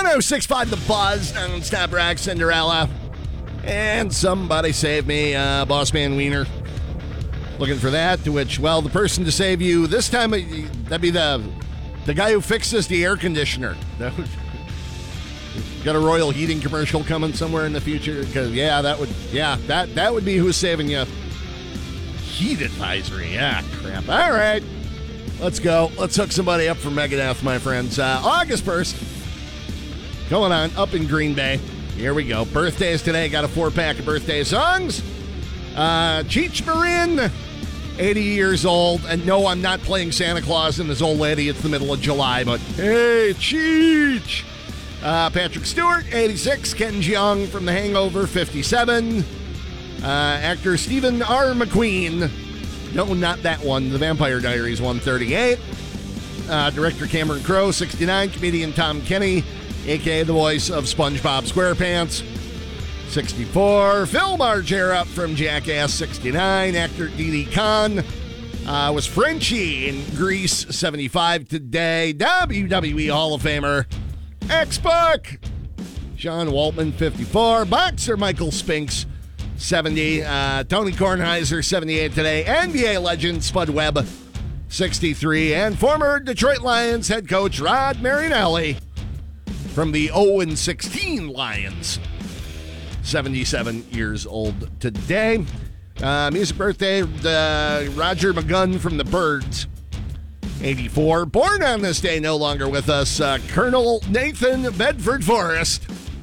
106.5 The Buzz, non-stop rock, Cinderella. And Somebody Save Me, Boss Man Wiener. Looking for that, to which, well, the person to save you this time, that'd be the guy who fixes the air conditioner. Got a Royal Heating commercial coming somewhere in the future? Because, that would be who's saving you. Heat advisory, crap. All right, let's go. Let's hook somebody up for Megadeth, my friends. August 1st, going on up in Green Bay. Here we go. Birthdays today. Got a 4-pack of birthday songs. Cheech Marin, 80 years old. And no, I'm not playing Santa Claus and his old lady. It's the middle of July, but hey, Cheech. Patrick Stewart, 86. Ken Jeong from The Hangover, 57. Actor Stephen R. McQueen. No, not that one. The Vampire Diaries, 138. Director Cameron Crowe, 69. Comedian Tom Kenny, a.k.a. the voice of SpongeBob SquarePants, 64. Phil Margera from Jackass, 69. Actor Didi Khan was Frenchie in Grease, 75 today. WWE Hall of Famer X-Buck Sean Waltman, 54. Boxer Michael Spinks, 70. Tony Kornheiser, 78 today. NBA legend Spud Webb, 63. And former Detroit Lions head coach Rod Marinelli from the 0-16 Lions, 77 years old today. Music birthday, Roger McGunn from the Byrds, 84. Born on this day, no longer with us, Colonel Nathan Bedford Forrest.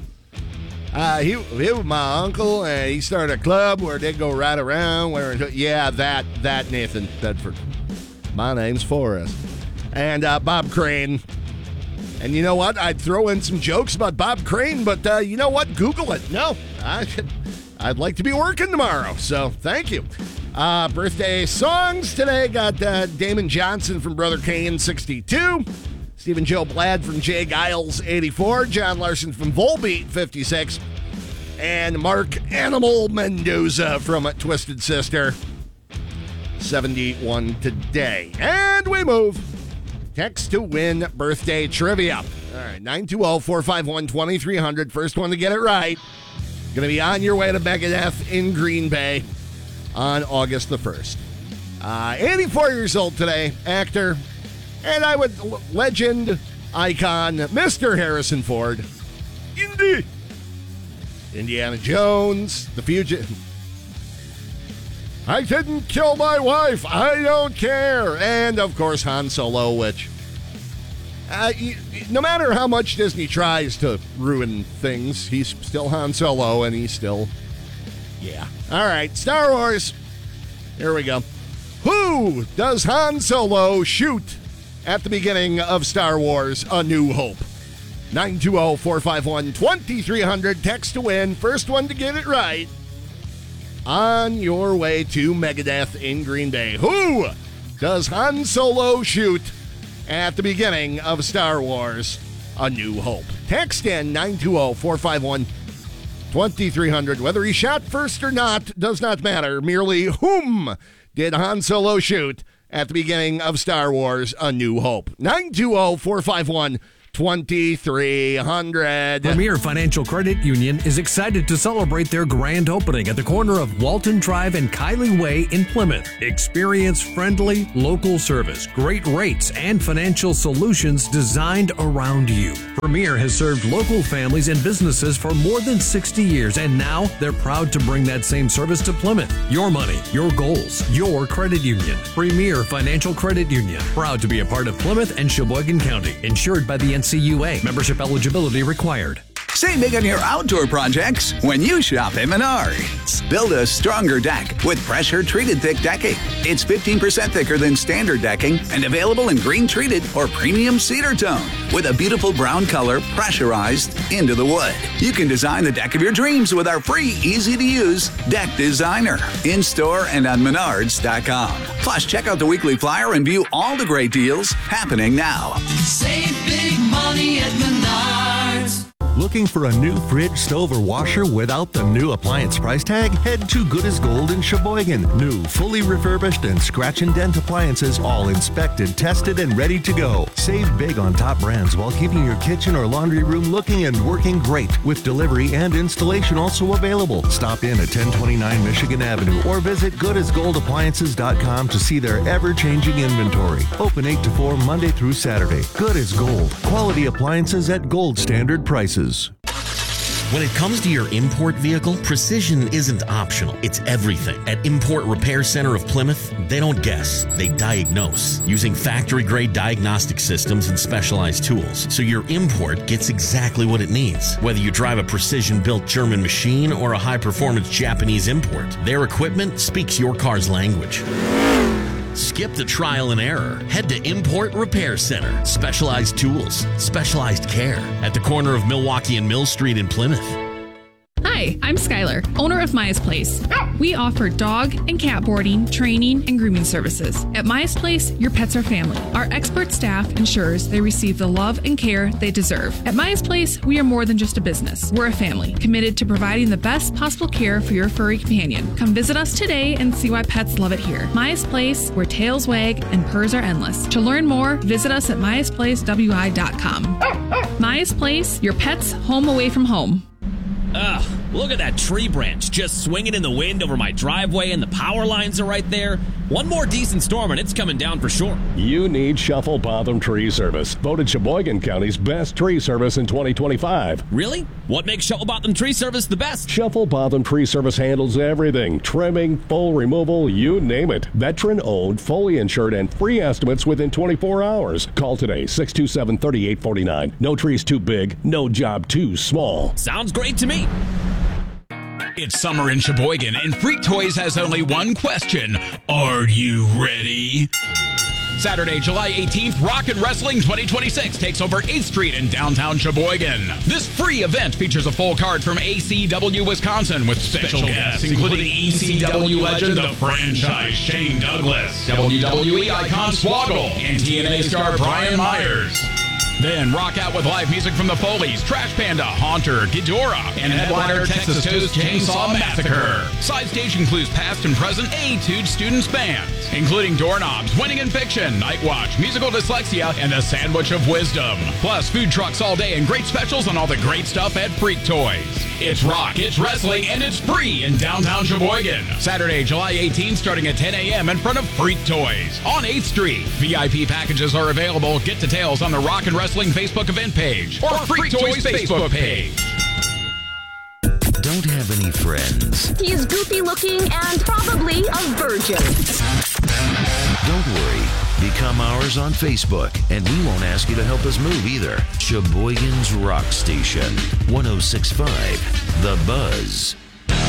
He was my uncle, and he started a club where they go right around wearing... Yeah, that Nathan Bedford. My name's Forrest. And Bob Crane. And you know what? I'd throw in some jokes about Bob Crane, but you know what? Google it. No, I'd like to be working tomorrow, so thank you. Birthday songs today. Got Damon Johnson from Brother Kane, 62. Stephen Joe Blatt from Jay Giles, 84. John Larson from Volbeat, 56. And Mark Animal Mendoza from Twisted Sister, 71 today. And we move. Text to win birthday trivia. All right, 920-451-2300. First one to get it right. Going to be on your way to Megadeth in Green Bay on August the 1st. 84 years old today, actor, and legend, icon, Mr. Harrison Ford. Indiana Jones, The Fugitive. I didn't kill my wife. I don't care. And, of course, Han Solo, which, no matter how much Disney tries to ruin things, he's still Han Solo, and he's still, yeah. All right, Star Wars. Here we go. Who does Han Solo shoot at the beginning of Star Wars A New Hope? 920-451-2300. Text to win. First one to get it right. On your way to Megadeth in Green Bay. Who does Han Solo shoot at the beginning of Star Wars A New Hope? Text in 920-451-2300. Whether he shot first or not does not matter. Merely whom did Han Solo shoot at the beginning of Star Wars A New Hope? 920-451-2300. Premier Financial Credit Union is excited to celebrate their grand opening at the corner of Walton Drive and Kylie Way in Plymouth. Experience friendly, local service, great rates, and financial solutions designed around you. Premier has served local families and businesses for more than 60 years, and now they're proud to bring that same service to Plymouth. Your money, your goals, your credit union. Premier Financial Credit Union. Proud to be a part of Plymouth and Sheboygan County. Insured by the NCUA. Membership eligibility required. Save big on your outdoor projects when you shop at Menards. Build a stronger deck with pressure-treated thick decking. It's 15% thicker than standard decking and available in green-treated or premium cedar tone with a beautiful brown color pressurized into the wood. You can design the deck of your dreams with our free, easy-to-use Deck Designer in-store and on Menards.com. Plus, check out the weekly flyer and view all the great deals happening now. Save big money at Menards. Looking Looking for a new fridge, stove, or washer without the new appliance price tag? Head to Good as Gold in Sheboygan. New, fully refurbished, and scratch and dent appliances, all inspected, tested, and ready to go. Save big on top brands while keeping your kitchen or laundry room looking and working great, with delivery and installation also available. Stop in at 1029 Michigan Avenue or visit goodasgoldappliances.com to see their ever-changing inventory. Open 8 to 4 Monday through Saturday. Good as Gold. Quality appliances at gold standard prices. When it comes to your import vehicle, precision isn't optional. It's everything. At Import Repair Center of Plymouth, they don't guess. They diagnose using factory-grade diagnostic systems and specialized tools, so your import gets exactly what it needs. Whether you drive a precision-built German machine or a high-performance Japanese import, their equipment speaks your car's language. Skip the trial and error. Head to Import Repair Center. Specialized tools, specialized care at the corner of Milwaukee and Mill Street in Plymouth. Hi, I'm Skylar, owner of Maya's Place. We offer dog and cat boarding, training, and grooming services. At Maya's Place, your pets are family. Our expert staff ensures they receive the love and care they deserve. At Maya's Place, we are more than just a business. We're a family, committed to providing the best possible care for your furry companion. Come visit us today and see why pets love it here. Maya's Place, where tails wag and purrs are endless. To learn more, visit us at mayasplacewi.com. Maya's Place, your pet's home away from home. Ugh, look at that tree branch just swinging in the wind over my driveway, and the power lines are right there. One more decent storm and it's coming down for sure. You need Shuffle Botham Tree Service, voted Sheboygan County's best tree service in 2025. Really? What makes Shuffle Botham Tree Service the best? Shuffle Botham Tree Service handles everything. Trimming, full removal, you name it. Veteran-owned, fully insured, and free estimates within 24 hours. Call today, 627-3849. No trees too big, no job too small. Sounds great to me. It's summer in Sheboygan, and Freak Toys has only one question. Are you ready? Saturday, July 18th, Rock and Wrestling 2026 takes over 8th Street in downtown Sheboygan. This free event features a full card from ACW Wisconsin with special guests, including ECW legend, the franchise Shane Douglas, WWE icon Swoggle, and TNA star Brian Myers. Then rock out with live music from the Foleys, Trash Panda, Haunter, Ghidorah, and headliner Texas Toast Chainsaw Massacre. Side stage includes past and present A-Tude students bands, including Doorknobs, Winning in Fiction, Night Watch, Musical Dyslexia, and a Sandwich of Wisdom. Plus food trucks all day and great specials on all the great stuff at Freak Toys. It's rock, it's wrestling, and it's free in downtown Sheboygan. Saturday, July 18th, starting at 10 a.m. in front of Freak Toys on 8th Street. VIP packages are available. Get details on the Rock and Wrestling Facebook event page or Freak Toys Facebook page. Don't have any friends. He's goofy looking and probably a virgin. Don't worry. Become ours on Facebook, and we won't ask you to help us move either. Sheboygan's Rock Station, 106.5 The Buzz.